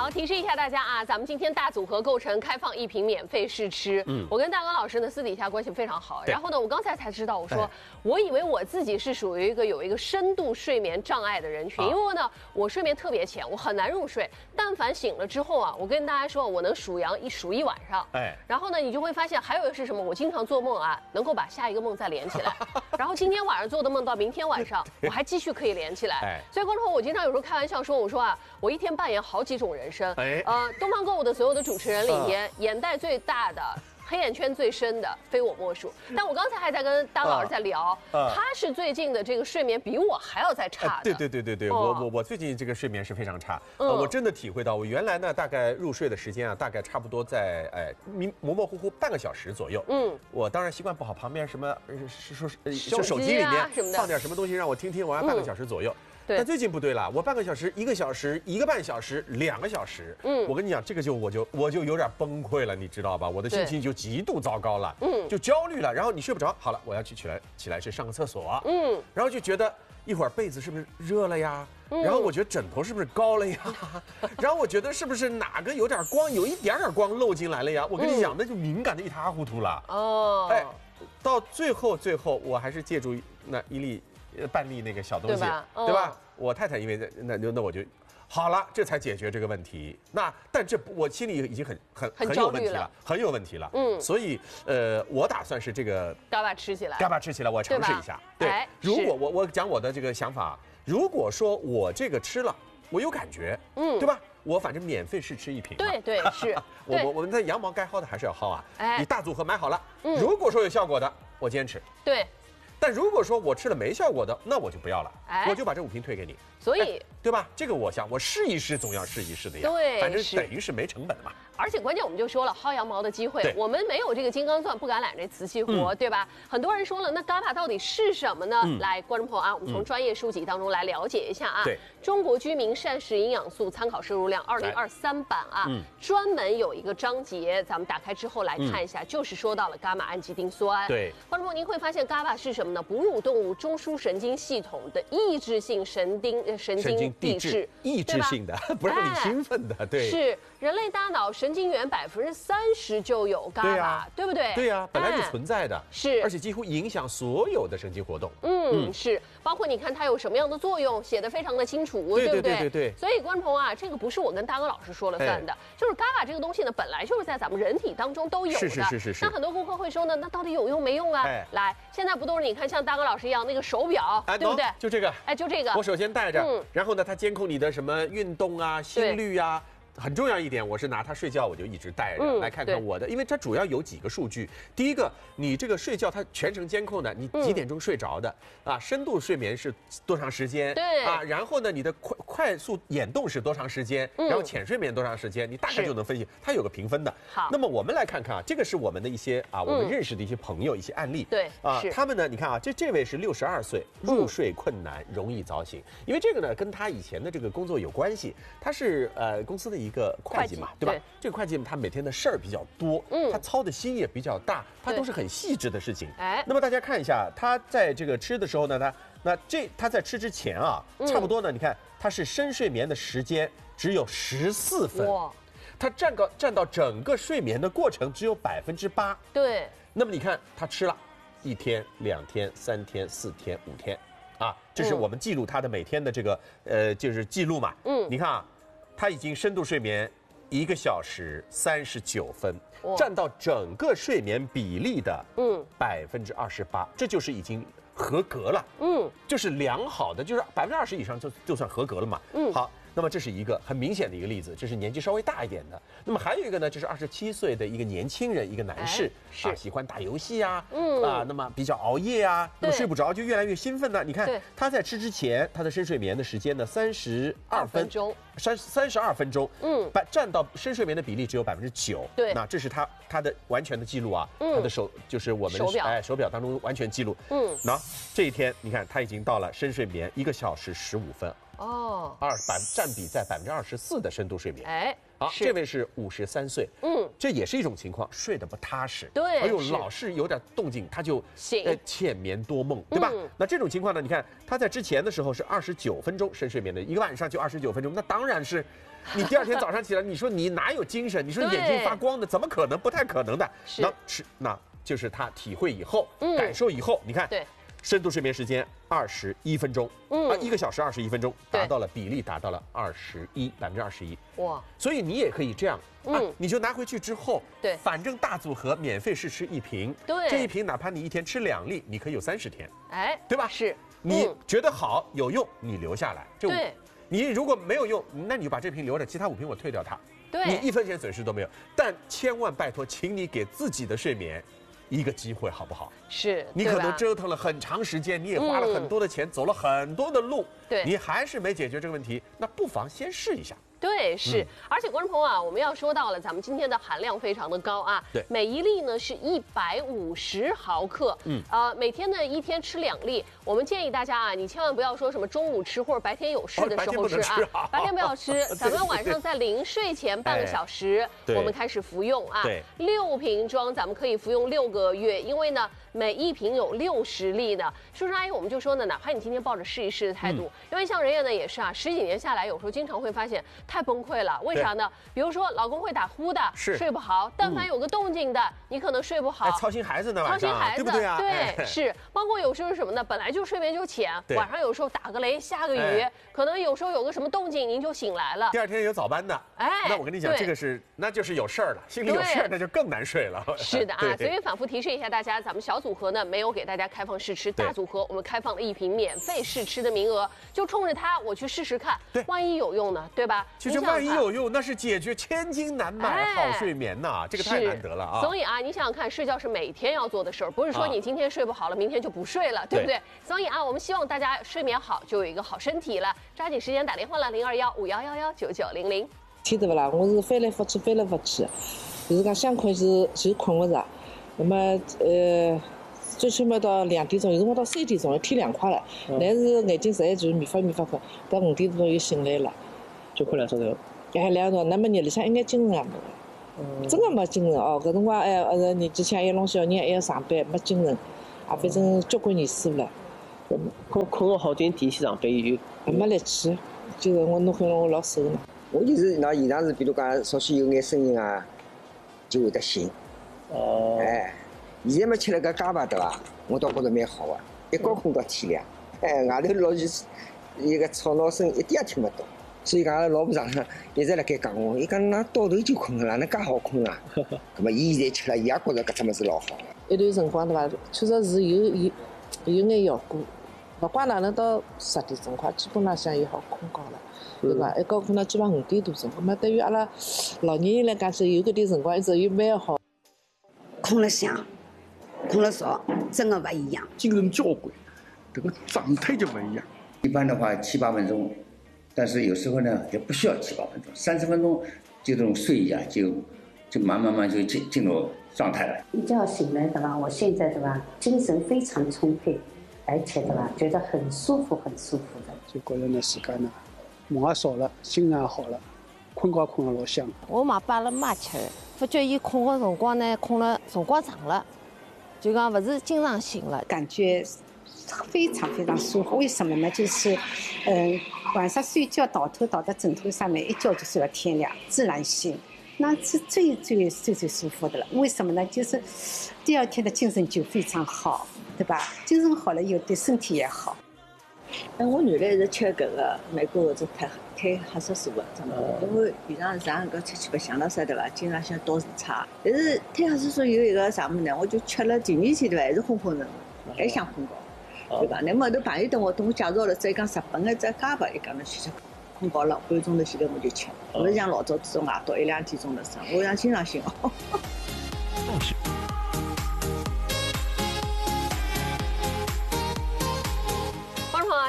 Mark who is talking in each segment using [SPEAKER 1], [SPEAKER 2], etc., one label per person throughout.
[SPEAKER 1] 好，提示一下大家啊，咱们今天大组合构成开放1瓶免费试吃。我跟大刚老师呢私底下关系非常好，然后呢，我刚才才知道，我说我以为我自己是属于有一个深度睡眠障碍的人群，因为呢我睡眠特别浅，我很难入睡。但凡醒了之后啊，我跟大家说，我能数羊数一晚上。然后呢，你就会发现还有一个是什么？我经常做梦啊，能够把下一个梦再连起来。然后今天晚上做的梦到明天晚上，我还继续可以连起来。所以观众朋友，我经常有时候开玩笑说，我说啊，我一天扮演好几种人生。东方购物的所有的主持人里面，眼袋最大的、黑眼圈最深的，非我莫属。但我刚才还在跟大老师在聊，他是最近的这个睡眠比我还要再差的。
[SPEAKER 2] 对，我最近这个睡眠是非常差。我真的体会到，我原来呢大概入睡的时间啊，大概差不多在模模糊糊半个小时左右。我当然习惯不好，旁边什么手机里面放点什么东西让我听听，我要半个小时左右。但最近不对了，我半个小时、1个小时、1个半小时、2个小时，我跟你讲，这个我就有点崩溃了，你知道吧？我的心情就极度糟糕了，就焦虑了，然后你睡不着，好了，我要起来去上个厕所，然后就觉得一会儿被子是不是热了呀？然后我觉得枕头是不是高了呀？然后我觉得是不是哪个有点光，有一点点光漏进来了呀？我跟你讲，那就敏感的一塌糊涂了。到最后我还是借助那半粒那个小东西，对吧？我太太因为那我就好了，这才解决这个问题。但我心里已经很有问题了，很有问题了。所以我打算是这个
[SPEAKER 1] 嘎巴吃起来，
[SPEAKER 2] 我尝试一下。对，如果我讲我的这个想法，如果说我这个吃了，我有感觉，对吧？我反正免费试吃1瓶。
[SPEAKER 1] 对，是。
[SPEAKER 2] 我们的羊毛该薅的还是要薅啊。你大组合买好了，如果说有效果的，我坚持。
[SPEAKER 1] 对。
[SPEAKER 2] 但如果说我吃了没效果的，那我就不要了，我就把这5瓶退给你。
[SPEAKER 1] 所以，
[SPEAKER 2] 对吧？这个我想，我试一试，总要试一试的呀。
[SPEAKER 1] 对，
[SPEAKER 2] 反正等于是没成本嘛。
[SPEAKER 1] 而且关键我们就说了，薅羊毛的机会，我们没有这个金刚钻不敢揽这瓷器活，对吧？很多人说了，那 GABA 到底是什么呢？来，观众朋友啊，我们从专业书籍当中来了解一下啊。中国居民膳食营养素参考摄入量2023版啊，专门有一个章节，咱们打开之后来看一下，就是说到了伽马氨基丁酸。
[SPEAKER 2] 对，
[SPEAKER 1] 观众朋友，您会发现 GABA 是什么呢？哺乳动物中枢神经系统的抑制性神经递质，
[SPEAKER 2] 抑制性的，不让你兴奋的，对，
[SPEAKER 1] 是人类大脑神经元30%就有 GABA，对不对？
[SPEAKER 2] 对呀，本来就存在的，
[SPEAKER 1] 是，
[SPEAKER 2] 而且几乎影响所有的神经活动。
[SPEAKER 1] 是，包括你看它有什么样的作用，写得非常的清楚，对不对？
[SPEAKER 2] 对。
[SPEAKER 1] 所以观众朋友啊，这个不是我跟大哥老师说了算的，就是 GABA 这个东西呢，本来就是在咱们人体当中都有的。
[SPEAKER 2] 是。
[SPEAKER 1] 那很多顾客会说呢，那到底有用没用啊？来，现在不都是你看像大哥老师一样那个手表，对不对？
[SPEAKER 2] 就这个，
[SPEAKER 1] 就这个，
[SPEAKER 2] 我首先戴着，然后呢，它监控你的什么运动啊、心率啊。很重要一点，我是拿它睡觉，我就一直带着来看看我的，因为它主要有几个数据。第一个，你这个睡觉它全程监控的，你几点钟睡着的啊？深度睡眠是多长时间？
[SPEAKER 1] 对
[SPEAKER 2] 啊，然后呢，你的快速眼动是多长时间？然后浅睡眠多长时间？你大概就能分析，它有个评分的。
[SPEAKER 1] 好，
[SPEAKER 2] 那么我们来看看啊，这个是我们的一些我们认识的一些朋友一些案例。
[SPEAKER 1] 对
[SPEAKER 2] 啊，他们呢，你看啊，这位是62岁，入睡困难，容易早醒，因为这个呢跟他以前的这个工作有关系，他是公司的一个会计嘛。对吧？这个会计他每天的事儿比较多，他操的心也比较大，他都是很细致的事情。那么大家看一下，他在这个吃的时候呢，他在吃之前啊，差不多呢，你看他是深睡眠的时间只有14分，他占到整个睡眠的过程只有8%。
[SPEAKER 1] 对。
[SPEAKER 2] 那么你看他吃了1天、2天、3天、4天、5天，啊，这是我们记录他的每天的这个就是记录嘛。你看啊。他已经深度睡眠1个小时39分，占到整个睡眠比例的28%，这就是已经合格了。就是良好的，就是20%以上就算合格了嘛。好。那么这是一个很明显的一个例子，这是年纪稍微大一点的。那么还有一个呢，就是27岁的一个年轻人，一个男士啊，喜欢打游戏啊，那么比较熬夜啊，那么睡不着就越来越兴奋呢。你看他在吃之前，他的深睡眠的时间呢32分钟，32分钟，占到深睡眠的比例只有9%。
[SPEAKER 1] 对，
[SPEAKER 2] 那这是他的完全的记录啊，他的就是我们手表当中完全记录。那这一天你看他已经到了深睡眠1个小时15分。
[SPEAKER 1] 哦，
[SPEAKER 2] 占比在24%的深度睡眠。
[SPEAKER 1] 哎，
[SPEAKER 2] 好，这位是53岁，这也是一种情况，睡得不踏实。
[SPEAKER 1] 对，
[SPEAKER 2] 哎呦，老是有点动静，他就浅眠多梦，对吧？那这种情况呢，你看他在之前的时候是29分钟深睡眠的，一个晚上就29分钟，那当然是。你第二天早上起来，你说你哪有精神？你说眼睛发光的，怎么可能？不太可能的。那就是他体会以后，感受以后，你看，
[SPEAKER 1] 对，
[SPEAKER 2] 深度睡眠时间21分钟，1个小时21分钟，比例达到了21%。哇！所以你也可以这样，你就拿回去之后，
[SPEAKER 1] 对，
[SPEAKER 2] 反正大组合免费试吃1瓶，
[SPEAKER 1] 对，
[SPEAKER 2] 这1瓶哪怕你一天吃2粒，你可以有30天，
[SPEAKER 1] 哎，
[SPEAKER 2] 对吧？
[SPEAKER 1] 是，
[SPEAKER 2] 你觉得好有用，你留下来，
[SPEAKER 1] 对。
[SPEAKER 2] 你如果没有用，那你就把这瓶留着，其他5瓶我退掉它。
[SPEAKER 1] 对，
[SPEAKER 2] 你1分钱损失都没有。但千万拜托，请你给自己的睡眠一个机会，好不好？
[SPEAKER 1] 是，
[SPEAKER 2] 你可能折腾了很长时间，你也花了很多的钱，走了很多的路，
[SPEAKER 1] 对，
[SPEAKER 2] 你还是没解决这个问题，那不妨先试一下。
[SPEAKER 1] 对，是，而且观众朋友啊，我们要说到了，咱们今天的含量非常的高啊，
[SPEAKER 2] 对，
[SPEAKER 1] 每一粒呢是150毫克，每天呢1天吃2粒，我们建议大家啊，你千万不要说什么中午吃或者白天有事的时候吃啊，白天不要吃，咱们晚上在临睡前半个小时，我们开始服用啊，6瓶装，咱们可以服用6个月，因为呢。每1瓶有60粒的，叔叔阿姨我们就说呢，哪怕你今天抱着试一试的态度，因为像人家呢也是啊，10几年下来，有时候经常会发现太崩溃了。为啥呢？比如说老公会打呼的，睡不好；但凡有个动静的，你可能睡不好，
[SPEAKER 2] 操心孩子呢，
[SPEAKER 1] 操心孩子，
[SPEAKER 2] 对不对啊？
[SPEAKER 1] 对，是。包括有时候是什么呢？本来就睡眠就浅，晚上有时候打个雷、下个雨，可能有时候有个什么动静，您就醒来了。
[SPEAKER 2] 第二天有早班的，那我跟你讲，这个那就是有事儿了，心里有事儿，那就更难睡了。
[SPEAKER 1] 是的啊，所以反复提示一下大家，咱们小组合呢没有给大家开放试吃，大组合我们开放了1瓶免费试吃的名额，就冲着它我去试试看，万一有用呢，对吧？
[SPEAKER 2] 其实万一有用，那是解决千金难买好睡眠呐，这个太难得了啊！
[SPEAKER 1] 所以啊，你想想看，睡觉是每天要做的事儿，不是说你今天睡不好了，明天就不睡了，对不对？所以啊，我们希望大家睡眠好，就有一个好身体了。抓紧时间打电话了，021-5111-9900。
[SPEAKER 3] 听得不啦？我是翻来覆去，就是讲想困就困不着，那么最起码到2点钟，有辰光到3点钟，天凉快了，但是眼睛实在就是迷发困，到5点钟又醒来了，
[SPEAKER 4] 就困2小时。
[SPEAKER 3] 2小时，那么夜里向一眼精神也没了，真的没精神哦。搿辰光年纪轻还要弄小人，还要上班，没精神，反正交关年数了。
[SPEAKER 4] 困个好点，第一天上班有
[SPEAKER 3] 没力气，就是我弄昏了我老瘦了。
[SPEAKER 5] 我就是那现场是，比如讲稍许有眼声音啊，就会得醒。现在么吃了个粑粑对伐？我倒觉着蛮好啊，一觉困到天亮。外头老是一个吵闹声，一点也听不到。所以讲，阿拉老婆上一直辣盖讲我，伊讲㑚倒头就困了，哪能介好困啊？那么伊现在吃了，伊也觉着搿只物事老好。
[SPEAKER 3] 一段辰光对伐？确实是有眼效果。勿怪哪能到10点钟快，基本浪向也好困觉了，对伐？一觉困到基本5点多钟。那么对于阿拉老年人来讲，是有搿点辰光，一直又蛮好。
[SPEAKER 6] 困了香，困了少，真的不一样。
[SPEAKER 7] 精神交关，这个状态就不一样。
[SPEAKER 8] 一般的话7、8分钟，但是有时候呢也不需要7、8分钟，30分钟就这种睡一下，就慢慢就进入状态了。
[SPEAKER 9] 一觉醒来对吧？我现在对吧，精神非常充沛，而且对吧，觉得很舒服的。
[SPEAKER 7] 就觉着那时间呢，梦也少了，心情也好了，困觉困得老香。
[SPEAKER 10] 我买摆了妈吃，发觉伊困的辰光呢，困了辰光长了，就讲不是经常醒了，
[SPEAKER 6] 感觉非常舒服。为什么呢？就是晚上睡觉倒头倒在枕头上面，一觉就睡到天亮，自然醒，那是最舒服的了。为什么呢？就是第二天的精神就非常好，对吧？精神好了以后对身体也好。
[SPEAKER 11] 我原来是吃搿个美国搿种褪黑色素的，因为平常上搿出去白相了啥对伐？经常想倒时差，但是褪黑色素有一个啥物事呢？我就吃了第2天对伐？还是昏沉，还想困觉，对伐？那么头朋友等我介绍了，再讲日本的只粑粑，伊讲侬去吃困觉了，半个钟头前头我就吃，勿是像老早这种夜到1、2点钟的生，我想经常醒哦。
[SPEAKER 1] 现在晚上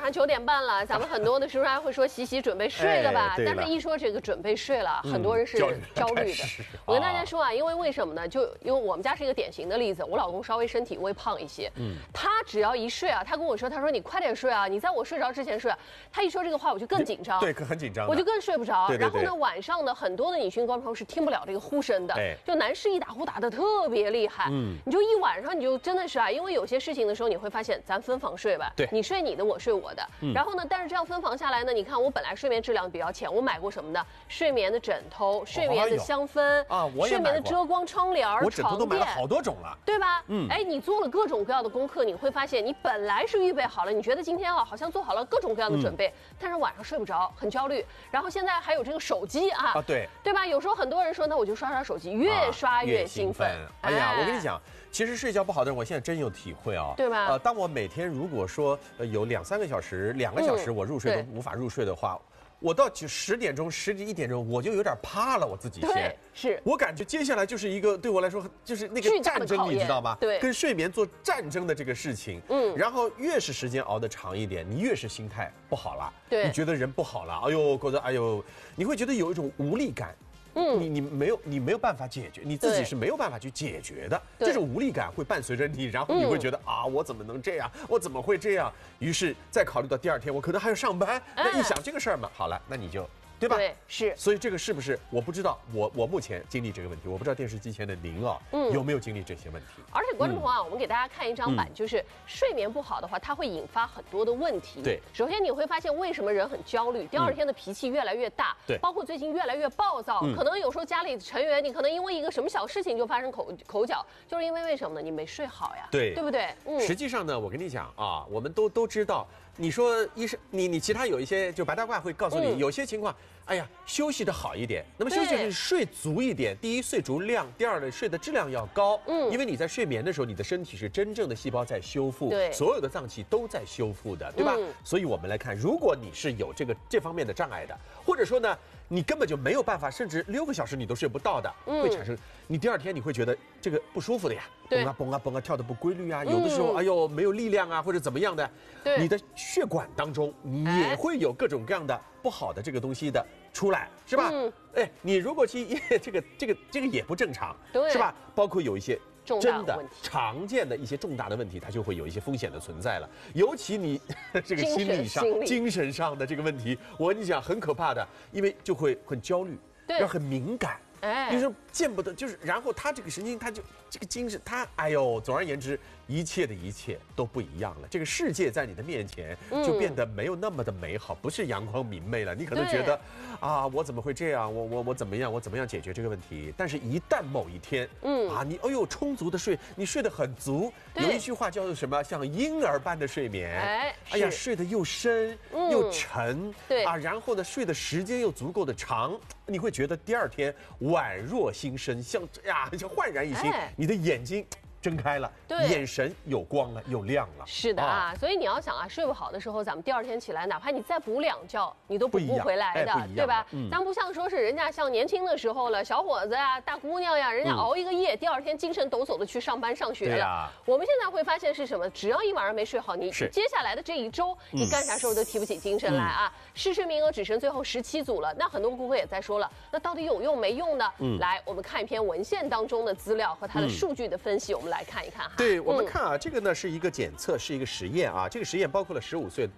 [SPEAKER 1] 上9点半了，咱们很多的时候还会说洗洗准备睡了吧？但是一说这个准备睡了，很多人是焦虑的。我跟大家说啊，因为什么呢？因为我们家是一个典型的例子，我老公稍微身体微胖一些，他只要一睡啊，他跟我说，他说你快点睡啊，你在我睡着之前睡啊。他一说这个话，我就更紧张，
[SPEAKER 2] 对，很紧张，
[SPEAKER 1] 我就更睡不着。然后呢，晚上呢，很多的女性观众朋友是听不了这个呼声的，就男士一打呼打得特别厉害，你就一晚上你就真的是啊，因为有些事情的时候你会发现，咱分房睡吧，
[SPEAKER 2] 对，
[SPEAKER 1] 你睡你的，我睡我的。然后呢，但是这样分房下来呢，你看我本来睡眠质量比较浅，我买过什么呢？睡眠的枕头、睡眠的香氛啊，睡眠的遮光窗帘、
[SPEAKER 2] 我枕头都买了好多种了，
[SPEAKER 1] 对吧？哎，你做了各种各样的功课，你会发现你本来是预备好了，你觉得今天啊好像做好了各种各样的准备，但是晚上睡不着，很焦虑。然后现在还有这个手机啊，对吧？有时候很多人说，那我就刷手机，越刷越兴奋。
[SPEAKER 2] 哎呀，我跟你讲，其实睡觉不好的人，我现在真有体会啊，
[SPEAKER 1] 对吧？
[SPEAKER 2] 当我每天如果说有2-3个小时、2个小时我入睡都无法入睡的话，我到10点钟、11点钟我就有点怕了，我自己先。
[SPEAKER 1] 是
[SPEAKER 2] 我感觉接下来就是一个对我来说就是那个战争，你知道吗？
[SPEAKER 1] 对，
[SPEAKER 2] 跟睡眠做战争的这个事情。然后越是时间熬得长一点，你越是心态不好了，
[SPEAKER 1] 对，
[SPEAKER 2] 你觉得人不好了，哎呦，觉得哎呦，你会觉得有一种无力感。你没有办法解决，你自己是没有办法去解决的。这种无力感会伴随着你，然后你会觉得啊，我怎么能这样？我怎么会这样？于是再考虑到第2天，我可能还要上班。那一想这个事儿嘛，好了，那你就。对吧？
[SPEAKER 1] 对，是。
[SPEAKER 2] 所以这个是不是我不知道？我目前经历这个问题，我不知道电视机前的您啊，有没有经历这些问题？
[SPEAKER 1] 而且观众朋友啊，我们给大家看一张板，就是睡眠不好的话，它会引发很多的问题。
[SPEAKER 2] 对，
[SPEAKER 1] 首先你会发现为什么人很焦虑，第2天的脾气越来越大，
[SPEAKER 2] 对，
[SPEAKER 1] 包括最近越来越暴躁，可能有时候家里成员你可能因为一个什么小事情就发生口角，就是因为什么呢？你没睡好呀，
[SPEAKER 2] 对，
[SPEAKER 1] 对不对？
[SPEAKER 2] 实际上呢，我跟你讲啊，我们都知道。你说医生，你其他有一些就白大褂会告诉你，有些情况，哎呀，休息的好一点。那么休息是睡足一点，第一睡足量，第2呢睡的质量要高。因为你在睡眠的时候，你的身体是真正的细胞在修复，所有的脏器都在修复的，对吧？所以我们来看，如果你是有这方面的障碍的，或者说呢，你根本就没有办法，甚至6个小时你都睡不到的，会产生你第2天你会觉得这个不舒服的呀，蹦啊蹦啊蹦啊，跳的不规律啊，有的时候哎呦没有力量啊，或者怎么样的，你的血管当中也会有各种各样的不好的这个东西的出来，是吧？哎，你如果去这个也不正常，是吧？包括有一些真的常见的一些重大的问题，它就会有一些风险的存在了。尤其你这个心理上、精神上的这个问题，我跟你讲很可怕的，因为就会很焦虑，要很敏感。你说见不得，就是然后他这个神经，他就这个精神，他哎呦，总而言之，一切的一切都不一样了。这个世界在你的面前就变得没有那么的美好，不是阳光明媚了。你可能觉得啊，我怎么会这样？我怎么样？我怎么样解决这个问题？但是，一旦某一天，你哎呦充足的睡，你睡得很足。有一句话叫做什么？像婴儿般的睡眠。哎呀，睡得又深又沉，然后呢，睡的时间又足够的长，你会觉得第2天宛若新生，像焕然一新，你的眼睛睁开了，眼神有光了，有亮了。
[SPEAKER 1] 是的啊，所以你要想啊，睡不好的时候，咱们第2天起来，哪怕你再补2觉，你都补不回来的，对吧？咱不像说是人家像年轻的时候了，小伙子呀、大姑娘呀，人家熬一个夜，第2天精神抖擞的去上班上学了。我们现在会发现是什么？只要一晚上没睡好，你接下来的这1周，你干啥时候都提不起精神来啊！试睡名额只剩最后17组了，那很多顾客也在说了，那到底有用没用呢？来，我们看一篇文献当中的资料和它的数据的分析，我们来看一看哈。
[SPEAKER 2] 对，我们看啊，这个呢是一个检测，是一个实验啊。这个实验包括了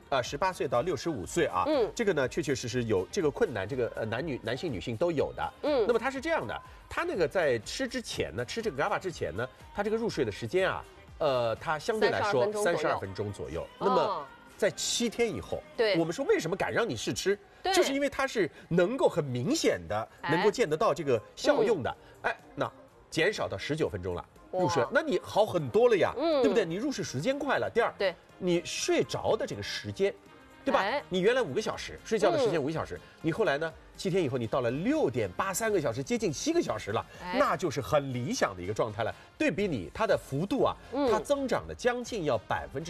[SPEAKER 2] 18岁到65岁啊。这个呢确确实实有这个困难，这个男性女性都有的。那么它是这样的，它那个在吃这个 GABA 之前呢，它这个入睡的时间啊，它相对来说32分钟左右。那么在7天以后，我们说为什么敢让你试吃，就是因为它是能够很明显的能够见得到这个效用的。那减少到19分钟了。入睡，那你好很多了呀，对不对？你入睡时间快了。第2，你睡着的这个时间，对吧？你原来5个小时睡觉的时间5个小时，你后来呢 7天以后你到了6.83个小时，接近7个小时了，那就是很理想的一个状态了。对比你它的幅度啊，它增长的将近要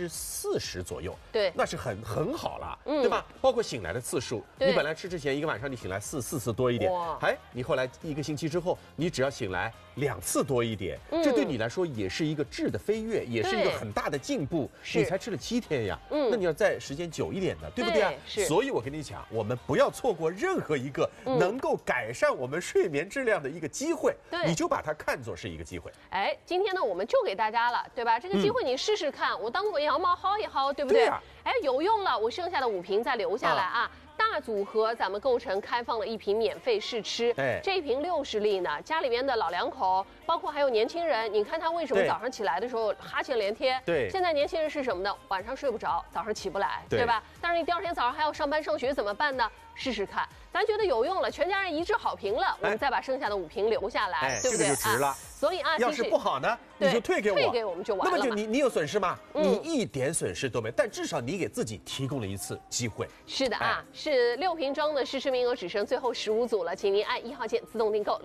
[SPEAKER 2] 40%左右，
[SPEAKER 1] 对，
[SPEAKER 2] 那是很好了，对吧？包括醒来的次数，你本来吃之前一个晚上你醒来4次多一点，你后来1个星期之后，你只要醒来2次多一点，这对你来说也是一个质的飞跃，也是一个很大的进步。你才吃了7天呀，那你要再时间久一点的，对不对啊？所以我跟你讲，我们不要错过任何一个能够改善我们睡眠质量的一个机会，你就把它看作是一个机会。
[SPEAKER 1] 哎，今天呢，我们就给大家了，对吧？这个机会你试试看，我当做羊毛薅一薅，对不对？哎，有用了，我剩下的5瓶再留下来啊。大组合咱们购成开放了1瓶免费试吃，这一瓶60粒呢，家里面的老两口，包括还有年轻人，你看他为什么早上起来的时候哈欠连天？对，现在年轻人是什么呢？晚上睡不着，早上起不来，对吧？但是你第2天早上还要上班上学怎么办呢？试试看，咱觉得有用了，全家人一致好评了，我们再把剩下的5瓶留下来，对不对？
[SPEAKER 2] 这个就值了。
[SPEAKER 1] 所以啊，
[SPEAKER 2] 要是不好呢，你就退给我，
[SPEAKER 1] 退给我们就完了。
[SPEAKER 2] 那么就你有损失吗？你一点损失都没，但至少你给自己提供了一次机会。
[SPEAKER 1] 是的啊，是6瓶装的试吃名额只剩最后15组了，请您按1号键自动订购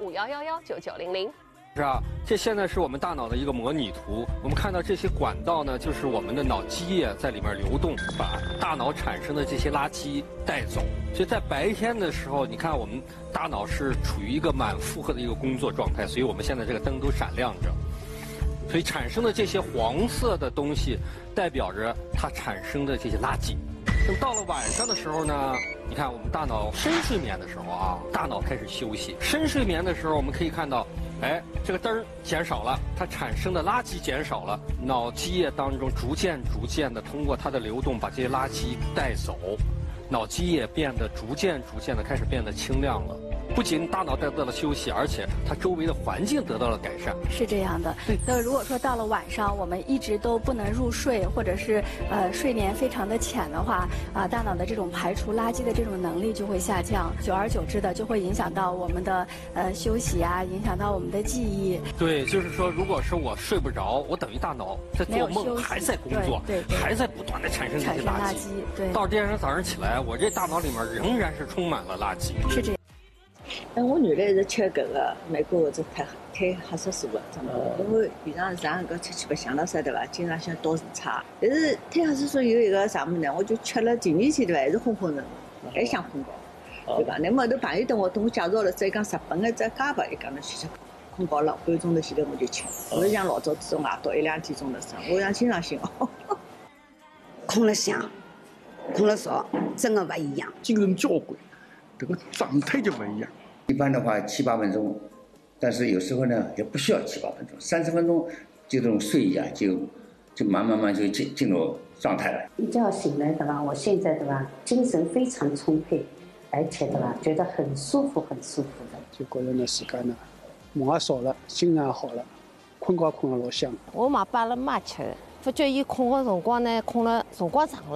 [SPEAKER 1] 0215119900。
[SPEAKER 12] 是啊，这现在是我们大脑的一个模拟图。我们看到这些管道呢，就是我们的脑基液在里面流动，把大脑产生的这些垃圾带走。所以在白天的时候，你看我们大脑是处于一个满负荷的一个工作状态，所以我们现在这个灯都闪亮着。所以产生的这些黄色的东西，代表着它产生的这些垃圾。那么到了晚上的时候呢，你看我们大脑深睡眠的时候啊，大脑开始休息。深睡眠的时候，我们可以看到。哎，这个灯减少了，它产生的垃圾减少了，脑基液当中逐渐的通过它的流动把这些垃圾带走，脑基液变得逐渐的开始变得清亮了。不仅大脑得到了休息，而且它周围的环境得到了改善。
[SPEAKER 13] 是这样的。那如果说到了晚上，我们一直都不能入睡，或者是睡眠非常的浅的话，大脑的这种排除垃圾的这种能力就会下降，久而久之的就会影响到我们的休息啊，影响到我们的记忆。
[SPEAKER 12] 对，就是说，如果是我睡不着，我等于大脑在做梦，还在工作，还在不断的产生这些垃圾。
[SPEAKER 13] 对，
[SPEAKER 12] 到第2天早上起来，我这大脑里面仍然是充满了垃圾。
[SPEAKER 13] 是这样。
[SPEAKER 11] 我原来是吃搿个美国或者褪黑色素的，因为平常上搿吃白相了啥对伐？经常想倒时差，但是褪黑色素有一个啥物事呢？我就吃了第2天对伐？还是昏昏沉，还想困觉，对伐？那么后头朋友跟我介绍了，再讲日本的只家白，伊讲侬去吃困觉了半个钟头前头我就吃，勿是像老早这种夜到1、2点钟的生，我想经常醒哦。
[SPEAKER 14] 困了香，困了少，真的不一样，
[SPEAKER 7] 精神交关，这个状态就不一样。
[SPEAKER 8] 一般的话7、8分钟，但是有时候呢也不需要7、8分钟，30分钟就这种睡意啊，就慢慢就进入状态了。
[SPEAKER 9] 一觉醒来对吧？我现在对吧，精神非常充沛，而且对吧，觉得很舒服的。
[SPEAKER 7] 就觉着呢自家呢梦也少了，心情也好了，困觉困了老香。
[SPEAKER 10] 我买摆了妈吃，发觉伊困的辰光呢，困了辰光长了。